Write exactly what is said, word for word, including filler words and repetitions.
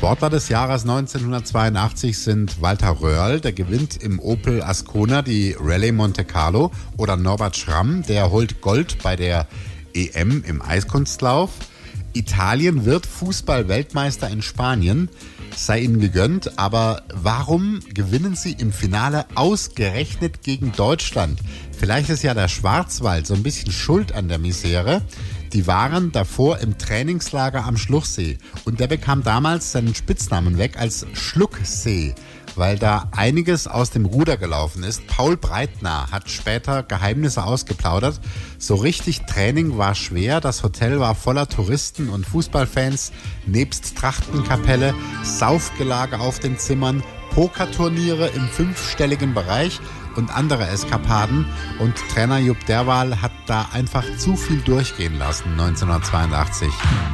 Sportler des Jahres neunzehnhundertzweiundachtzig sind Walter Röhrl, der gewinnt im Opel Ascona die Rallye Monte Carlo, oder Norbert Schramm, der holt Gold bei der E M im Eiskunstlauf. Italien wird Fußball-Weltmeister in Spanien, sei ihnen gegönnt, aber warum gewinnen sie im Finale ausgerechnet gegen Deutschland? Vielleicht ist ja der Schwarzwald so ein bisschen schuld an der Misere. Die waren davor im Trainingslager am Schluchsee und der bekam damals seinen Spitznamen weg als Schlucksee, weil da einiges aus dem Ruder gelaufen ist. Paul Breitner hat später Geheimnisse ausgeplaudert. So richtig Training war schwer, das Hotel war voller Touristen und Fußballfans, nebst Trachtenkapelle, Saufgelage auf den Zimmern, Pokerturniere im fünfstelligen Bereich und andere Eskapaden. Und Trainer Jupp Derwal hat da einfach zu viel durchgehen lassen neunzehnhundertzweiundachtzig.